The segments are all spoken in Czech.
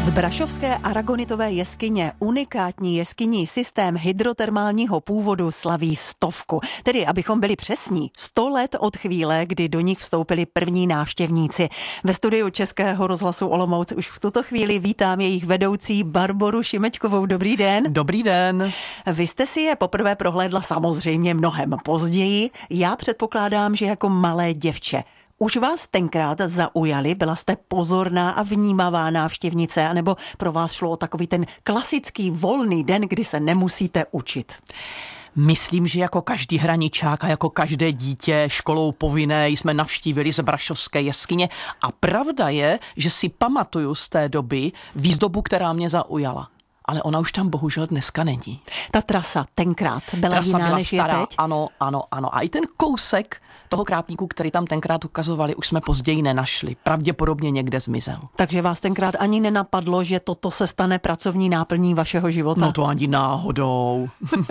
Z brašovské aragonitové jeskyně unikátní jeskyní systém hydrotermálního původu slaví 100. Tedy, abychom byli přesní, 100 let od chvíle, kdy do nich vstoupili první návštěvníci. Ve studiu Českého rozhlasu Olomouc už v tuto chvíli vítám jejich vedoucí Barboru Šimečkovou. Dobrý den. Dobrý den. Vy jste si je poprvé prohlédla samozřejmě mnohem později. Já předpokládám, že jako malé děvče. Už vás tenkrát zaujali? Byla jste pozorná a vnímavá návštěvnice, anebo pro vás šlo o takový ten klasický volný den, kdy se nemusíte učit? Myslím, že jako každý hraničák a jako každé dítě školou povinné jsme navštívili z brašovské jeskyně a pravda je, že si pamatuju z té doby výzdobu, která mě zaujala. Ale ona už tam bohužel dneska není. Ta trasa tenkrát byla jiná, než stará, je teď? Ano. A i ten kousek toho krápníku, který tam tenkrát ukazovali, už jsme později nenašli. Pravděpodobně někde zmizel. Takže vás tenkrát ani nenapadlo, že toto se stane pracovní náplní vašeho života? No to ani náhodou.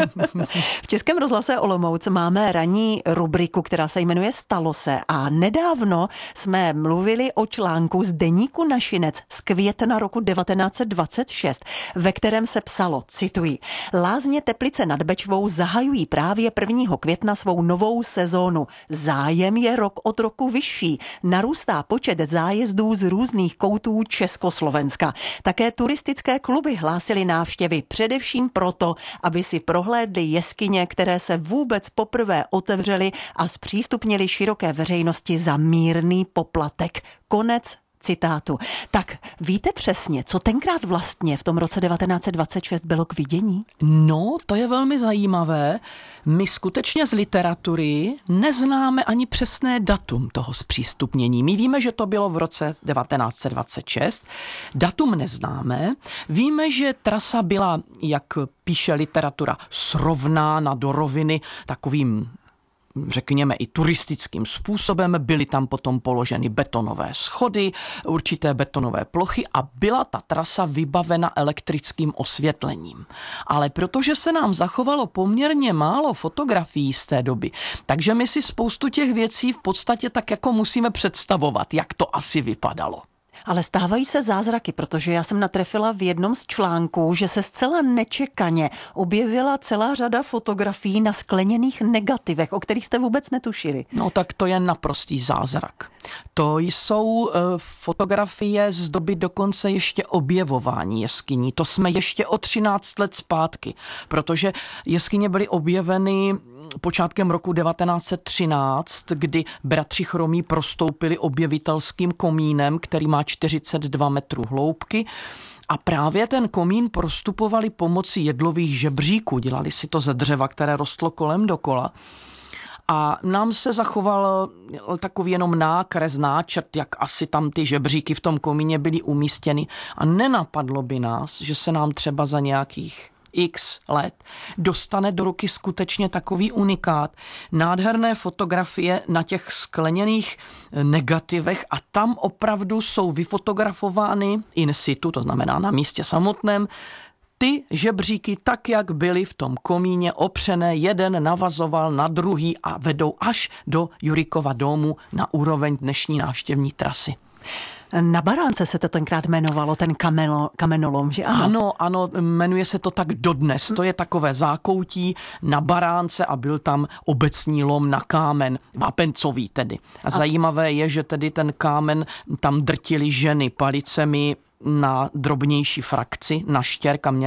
V Českém rozhlase Olomouc máme ranní rubriku, která se jmenuje Stalo se, a nedávno jsme mluvili o článku z deníku Našinec z května roku 1926, ve kterém se psalo, cituji: Lázně Teplice nad Bečvou zahajují právě 1. května svou novou sezónu. Zájem je rok od roku vyšší. Narůstá počet zájezdů z různých koutů Československa. Také turistické kluby hlásily návštěvy především proto, aby si prohlédli jeskyně, které se vůbec poprvé otevřely a zpřístupnili široké veřejnosti za mírný poplatek. Konec citátu. Tak víte přesně, co tenkrát vlastně v tom roce 1926 bylo k vidění? No, to je velmi zajímavé. My skutečně z literatury neznáme ani přesné datum toho zpřístupnění. My víme, že to bylo v roce 1926. Datum neznáme. Víme, že trasa byla, jak píše literatura, srovnána do roviny takovým, řekněme, i turistickým způsobem. Byly tam potom položeny betonové schody, určité betonové plochy a byla ta trasa vybavena elektrickým osvětlením. Ale protože se nám zachovalo poměrně málo fotografií z té doby, takže my si spoustu těch věcí v podstatě tak jako musíme představovat, jak to asi vypadalo. Ale stávají se zázraky, protože já jsem natrefila v jednom z článků, že se zcela nečekaně objevila celá řada fotografií na skleněných negativech, o kterých jste vůbec netušili. No tak to je naprostý zázrak. To jsou fotografie z doby dokonce ještě objevování jeskyní. To jsme ještě o 13 let zpátky, protože jeskyně byly objeveny počátkem roku 1913, kdy bratři Chromí prostoupili objevitelským komínem, který má 42 metrů hloubky. A právě ten komín prostupovali pomocí jedlových žebříků. Dělali si to ze dřeva, které rostlo kolem dokola. A nám se zachoval takový jenom nákres, náčrt, jak asi tam ty žebříky v tom komíně byly umístěny. A nenapadlo by nás, že se nám třeba za nějakých x let dostane do ruky skutečně takový unikát. Nádherné fotografie na těch skleněných negativech a tam opravdu jsou vyfotografovány in situ, to znamená na místě samotném, ty žebříky tak, jak byly v tom komíně opřené, jeden navazoval na druhý a vedou až do Jurikova domu na úroveň dnešní návštěvní trasy. Na Baránce se to tenkrát jmenovalo, ten kamenolom, že ano? Ano, jmenuje se to tak dodnes. To je takové zákoutí na Baránce a byl tam obecní lom na kámen, vápencový tedy. A zajímavé je, že tedy ten kámen tam drtili ženy palicemi na drobnější frakci, na štěrk a měli